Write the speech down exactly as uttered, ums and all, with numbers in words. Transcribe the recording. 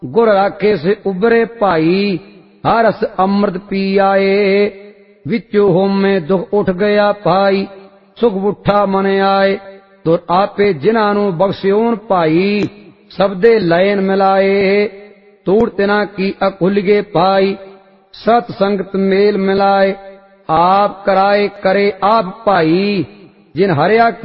गुर राखे से उबरे भाई, हर रस अमृत पी आए। विचो होमे दुख उठ गया भाई, सुख उठा मन आए। तुर आपे जिन्हां नूं बख्शियोन भाई, सबदे लैन मिलाए। तूड़ तिना की अकुलगे भाई, सत संगत मेल मिलाए। आप कराए करे आप भाई, जिन हरिया